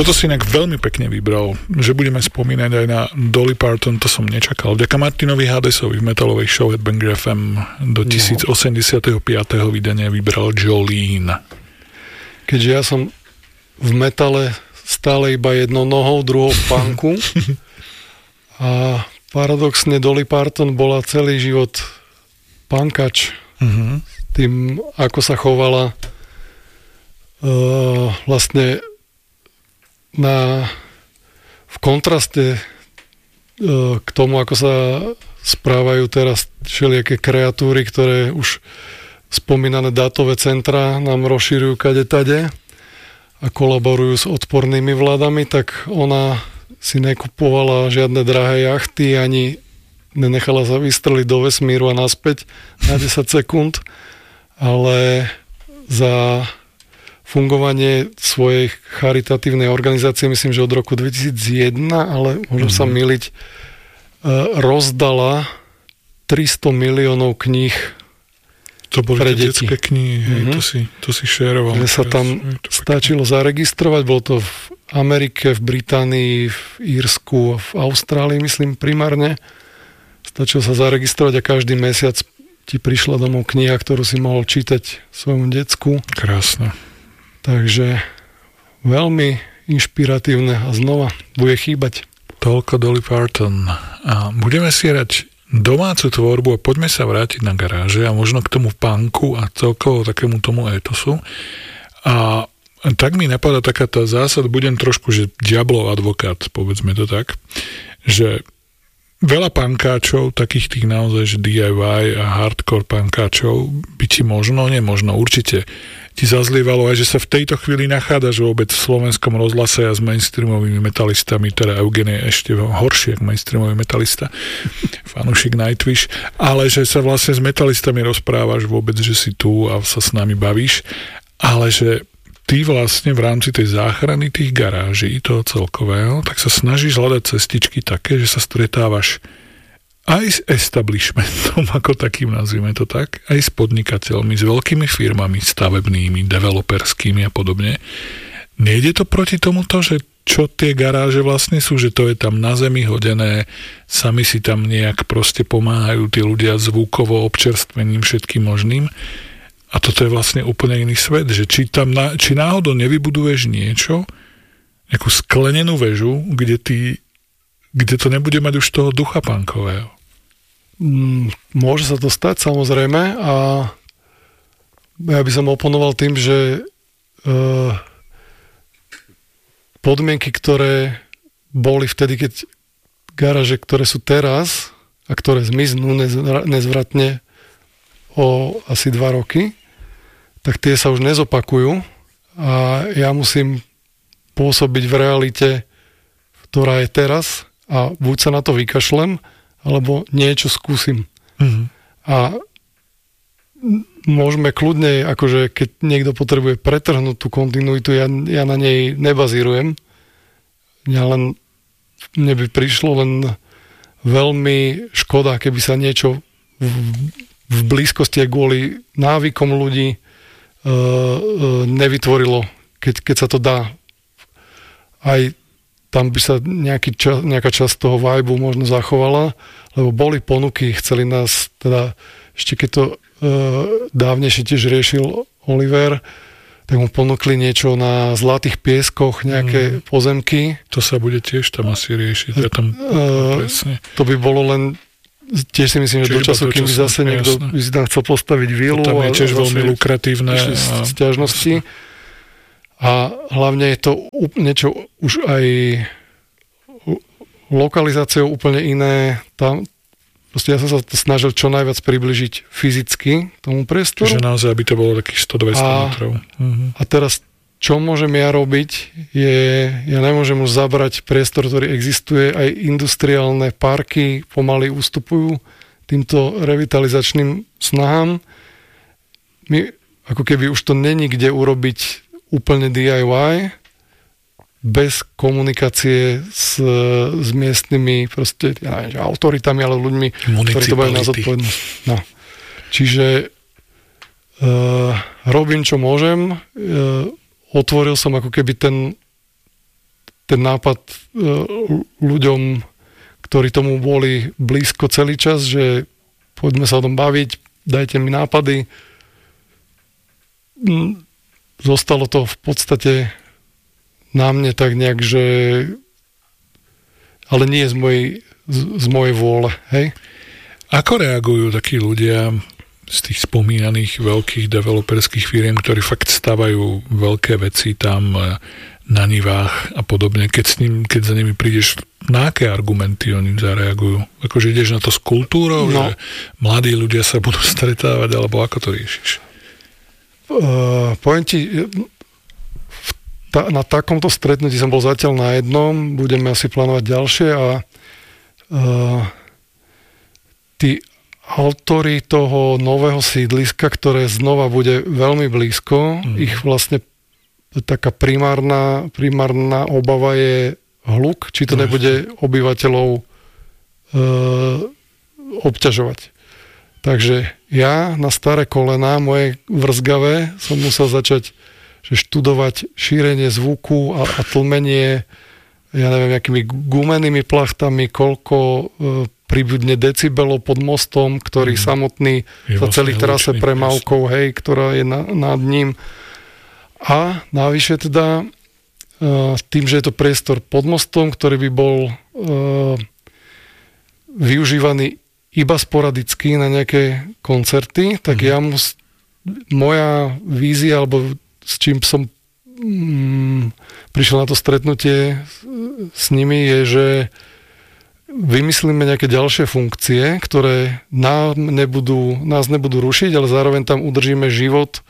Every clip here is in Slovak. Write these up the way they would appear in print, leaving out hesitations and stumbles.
Toto si inak veľmi pekne vybral, že budeme spomínať aj na Dolly Parton, to som nečakal. Vďaka Martinovi Hadesovi v metalovej show Headbanger FM do 1085. vydania vybral Jolene. Keďže ja som v metale stále iba jednou nohou, druhou v punku a paradoxne Dolly Parton bola celý život punkač. Tým, ako sa chovala vlastne v kontraste k tomu, ako sa správajú teraz všelijaké kreatúry, ktoré už spomínané dátové centra nám rozšírujú kade-tade a kolaborujú s odpornými vládami, tak ona si nekupovala žiadne drahé jachty, ani nenechala sa vystreliť do vesmíru a naspäť na 10 sekúnd, ale za fungovanie svojej charitatívnej organizácie, myslím, že od roku 2001, ale môžem sa myliť, rozdala 300 miliónov kníh to boli pre tie deti. detské knihy, to si šeroval. Že sa tam stačilo zaregistrovať, bolo to v Amerike, v Británii, v Írsku, v Austrálii, myslím, primárne. Stačilo sa zaregistrovať a každý mesiac ti prišla domov kniha, ktorú si mohol čítať svojmu decku. Krásne. Takže veľmi inšpiratívne a znova bude chýbať. Toľko Dolly Parton. A budeme si hrať domácu tvorbu a poďme sa vrátiť na garáže a možno k tomu punku a celkovo takému tomu etosu. A tak mi napadá taká tá zásada, budem trošku, že diablov advokát, povedzme to tak, že veľa pankáčov, takých tých naozaj, že DIY a hardcore pankáčov by ti nemožno, určite ti zazlievalo aj, že sa v tejto chvíli nachádzaš vôbec v slovenskom rozhlase a s mainstreamovými metalistami, teda Eugen je ešte horší ako mainstreamový metalista, fanúšik Nightwish, ale že sa vlastne s metalistami rozprávaš vôbec, že si tu a sa s nami bavíš, ale že ty vlastne v rámci tej záchrany tých garáží, toho celkového, tak sa snažíš hľadať cestičky také, že sa stretávaš aj s establishmentom, ako takým nazvime to tak, aj s podnikateľmi, s veľkými firmami, stavebnými, developerskými a podobne. Nejde to proti tomuto, že čo tie garáže vlastne sú, že to je tam na zemi hodené, sami si tam nejak proste pomáhajú tí ľudia zvukovo, občerstvením, všetkým možným. A toto je vlastne úplne iný svet, že či náhodou nevybuduješ niečo, nejakú sklenenú väžu, kde to nebude mať už toho ducha punkového. Môže sa to stať, samozrejme, a ja by som oponoval tým, že podmienky, ktoré boli vtedy, keď garáže, ktoré sú teraz a ktoré zmiznú nezvratne o asi 2 roky, tak tie sa už nezopakujú a ja musím pôsobiť v realite, ktorá je teraz a buď sa na to vykašlem, alebo niečo skúsim. A môžeme kľudne, akože keď niekto potrebuje pretrhnúť tú kontinuitu, ja na nej nebazírujem. Mne by prišlo len veľmi škoda, keby sa niečo v blízkosti kvôli návykom ľudí nevytvorilo, keď sa to dá. Aj tam by sa nejaká časť toho vibe možno zachovala, lebo boli ponuky, chceli nás, teda ešte keď to dávnejšie tiež riešil Oliver, tak mu ponúkli niečo na Zlatých pieskoch, nejaké pozemky. To sa bude tiež tam asi riešiť. Ja tam presne. To by bolo len, tiež si myslím, že do času, kým by zase niekto by si tam chcel postaviť vilu. To tam je tiež veľmi lukratívne. Sťažnosti. A hlavne je to niečo už aj lokalizáciou úplne iné. Tam, proste ja som sa to snažil čo najviac približiť fyzicky tomu priestoru. Čiže naozaj, aby to bolo takých 100-200 metrov. A teraz, čo môžem ja robiť, ja nemôžem už zabrať priestor, ktorý existuje, aj industriálne parky pomaly ústupujú týmto revitalizačným snahám. My, ako keby už to není kde urobiť úplne DIY, bez komunikácie s miestnymi proste, ja neviem, autoritami, ale ľuďmi, ktorí to majú na zodpovednosť. No. Čiže robím, čo môžem. Otvoril som ako keby ten ten nápad ľuďom, ktorí tomu boli blízko celý čas, že poďme sa o tom baviť, dajte mi nápady. Zostalo to v podstate na mne tak nejak, že ale nie z mojej vôle, hej? Ako reagujú takí ľudia z tých spomínaných veľkých developerských firiem, ktorí fakt stavajú veľké veci tam na nivách a podobne, keď za nimi prídeš, na aké argumenty oni zareagujú? Akože ideš na to s kultúrou, že mladí ľudia sa budú stretávať, alebo ako to riešiš? Poviem ti, na takomto stretnutí som bol zatiaľ na jednom, budeme asi plánovať ďalšie a tí autori toho nového sídliska, ktoré znova bude veľmi blízko, ich vlastne taká primárna obava je hluk, či to nebude obyvateľov obťažovať. Takže ja na staré kolená, moje vrzgavé, som musel začať študovať šírenie zvuku a tlmenie, ja neviem, akými gumenými plachtami, koľko pribudne decibelov pod mostom, ktorý samotný sa celý trase premávkou, hej, ktorá je nad ním. A navyše teda tým, že je to priestor pod mostom, ktorý by bol využívaný iba sporadicky na nejaké koncerty, tak moja vízia, alebo s čím som prišiel na to stretnutie s nimi, je, že vymyslíme nejaké ďalšie funkcie, ktoré nás nebudú rušiť, ale zároveň tam udržíme život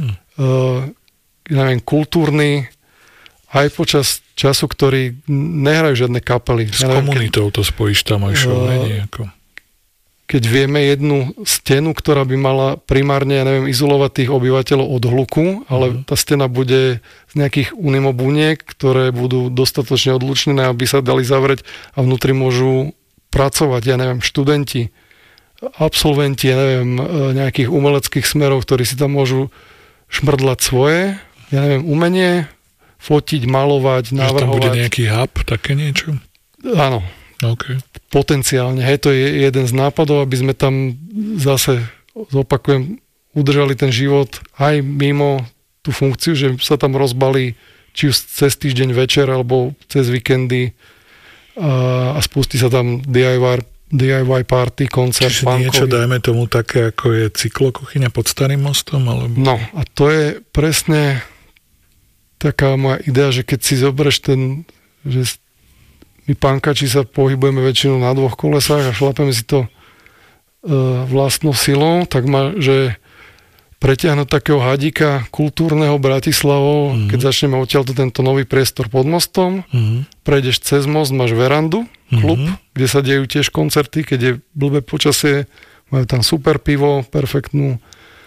kultúrny aj počas času, ktorý nehrajú žiadne kapely. S komunitou to spojíš tam aj nejako. Keď vieme jednu stenu, ktorá by mala primárne, izolovať tých obyvateľov od hluku, ale tá stena bude z nejakých unimobuniek, ktoré budú dostatočne odlučnené, aby sa dali zavrieť a vnútri môžu pracovať, študenti, absolventi, nejakých umeleckých smerov, ktorí si tam môžu šmrdlať svoje, umenie, fotiť, malovať, navrhovať. Že tam bude nejaký hub, také niečo? Áno. Okay. Potenciálne. Hej, to je jeden z nápadov, aby sme tam zase, zopakujem, udržali ten život aj mimo tú funkciu, že sa tam rozbalí či už cez týždeň večer alebo cez víkendy a spustí sa tam DIY party, koncert. Čiže niečo, dajme tomu také, ako je cyklokuchyňa pod Starým mostom? Alebo... No a to je presne taká moja idea, že keď si zoberieš že my pánkači sa pohybujeme väčšinou na dvoch kolesách a šlapeme si to vlastnou silou, tak že pretiahnuť takého hadíka kultúrneho Bratislavou, keď začneme odtiaľto tento nový priestor pod mostom, prejdeš cez most, máš verandu, klub, kde sa dejú tiež koncerty, keď je blbé počasie, majú tam super pivo, perfektnú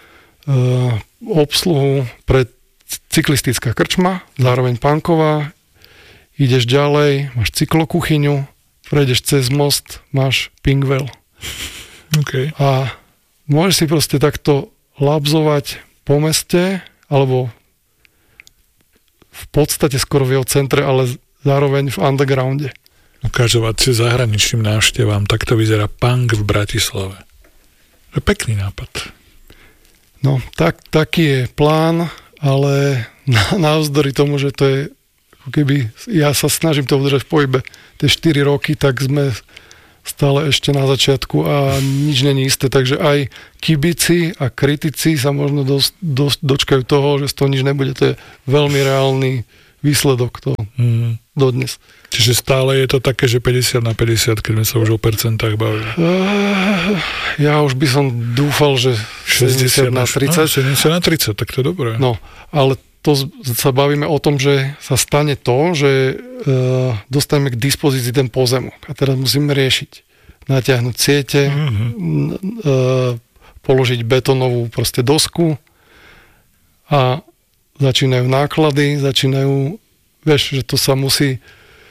obsluhu, cyklistická krčma, zároveň punková. Ideš ďalej, máš cyklokuchyňu, prejdeš cez most, máš Pinkville. Okay. A môžeš si proste takto labzovať po meste, alebo v podstate skoro v jeho centre, ale zároveň v undergrounde. Ukazovať si zahraničným návštevám, takto vyzerá punk v Bratislave. To je pekný nápad. No, taký je plán, ale navzdory tomu, že to je keby ja sa snažím to udržať v pohybe tie 4 roky, tak sme stále ešte na začiatku a nič není isté, takže aj kibici a kritici sa možno dočkajú toho, že z toho nič nebude. To je veľmi reálny výsledok toho dodnes. Čiže stále je to také, že 50/50, keď sme sa už o percentách bavili. Ja už by som dúfal, že 60/30. No, 70/30, tak to je dobré. No, ale to sa bavíme o tom, že sa stane to, že dostaneme k dispozícii ten pozemok. A teraz musíme riešiť. Natiahnuť siete, položiť betónovú proste dosku a začínajú náklady, vieš, že to sa musí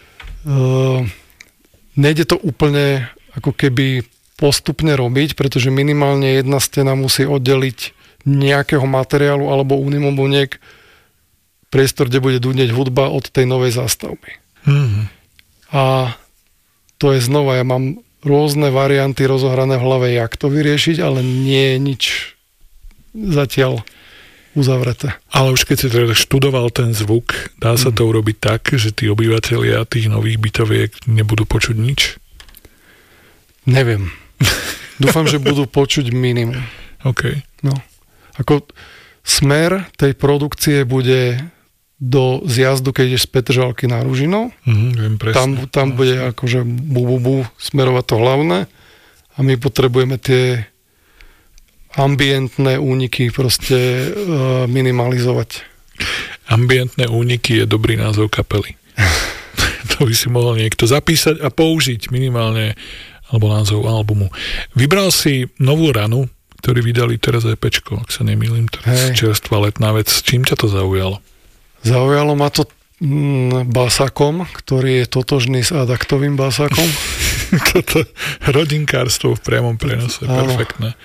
nejde to úplne ako keby postupne robiť, pretože minimálne jedna stena musí oddeliť nejakého materiálu alebo unimobuniek priestor, kde bude dúňať hudba od tej novej zástavby. A to je znova, ja mám rôzne varianty rozohrané v hlave, jak to vyriešiť, ale nie je nič zatiaľ uzavreté. Ale už keď si teda študoval ten zvuk, dá sa to urobiť tak, že tí obyvatelia tých nových bytoviek nebudú počuť nič? Neviem. Dúfam, že budú počuť minimum. OK. No. Ako smer tej produkcie bude do zjazdu, keď ideš z Petržalky na Ružinov. Viem presne. Tam bude akože smerovať to hlavné a my potrebujeme tie ambientné úniky proste minimalizovať. Ambientné úniky je dobrý názov kapely. To by si mohol niekto zapísať a použiť minimálne, alebo názov albumu. Vybral si novú Ranu, ktorý vydali teraz EPčko, ak sa nemýlim, teraz čerstvá letná vec. Čím ťa to zaujalo? Zaujalo ma to basakom, ktorý je totožný s adaktovým basakom. Toto rodinkárstvo v priamom prenose, perfektné.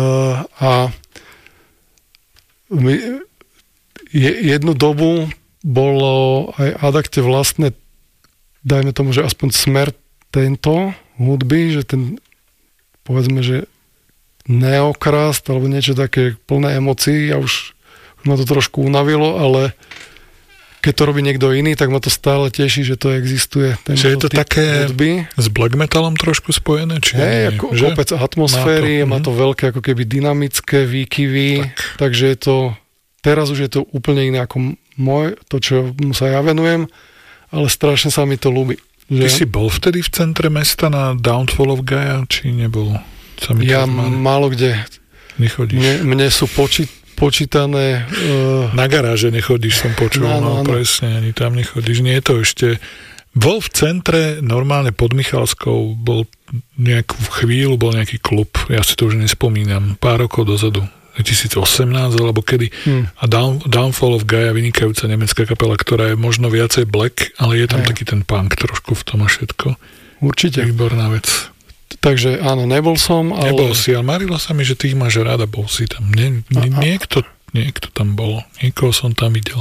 Jednu dobu bolo aj adakte vlastné, dajme tomu, že aspoň smer tento hudby, že ten, povedzme, že neokrast alebo niečo také plné emócií, ja už ma to trošku unavilo, ale keď to robí niekto iný, tak ma to stále teší, že to existuje. Čiže je to také hudby. S black metalom trošku spojené? Hej, kopec atmosféry, má to veľké ako keby dynamické výkyvy, takže je to, teraz už je to úplne iné ako to, čo sa ja venujem, ale strašne sa mi to ľúbi. Ty si bol vtedy v centre mesta na Downfall of Gaia, či nebol? Ja málo kde. Nechodíš. Mne sú počítané... Na garáže nechodíš, som počul, no presne, ani tam nechodíš. Nie je to ešte... Bol v centre, normálne pod Michalskou, bol nejakú chvíľu, bol nejaký klub, ja si to už nespomínam, pár rokov dozadu, 2018 alebo kedy. A Downfall of Gaia, vynikajúca nemecká kapela, ktorá je možno viacej black, ale je tam taký ten punk trošku v tom a všetko. Určite. Výborná vec. Takže áno, nebol som, ale... Nebol si, ale marilo sa mi, že ty ich máš rada, bol si tam. Niekto tam bol, niekoho som tam videl.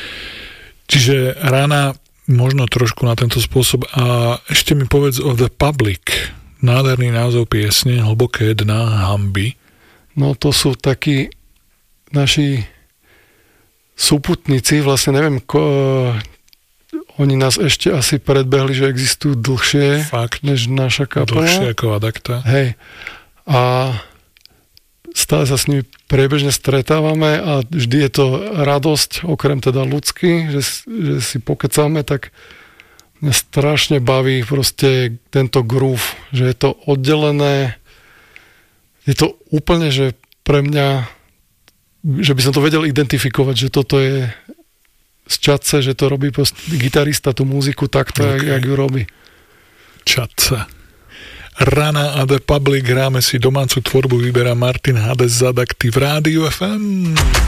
Čiže Rana možno trošku na tento spôsob. A ešte mi povedz o The Public. Nádherný názov piesne, Hlboké dna hanby. No to sú takí naši súputníci, vlastne neviem, oni nás ešte asi predbehli, že existujú dlhšie než naša kapela. Dlhšie ako Adakta. Hej. A stále sa s nimi priebežne stretávame a vždy je to radosť, okrem teda ľudský, že si pokecáme, tak mňa strašne baví proste tento groove, že je to oddelené. Je to úplne, že pre mňa, že by som to vedel identifikovať, že toto je z Čadce, že to robí gitarista tú muziku takto, jak ju robí. Čadce. Rana a The Public, hráme si domácu tvorbu, vyberá Martin Hades z Adakty v Rádiu FM.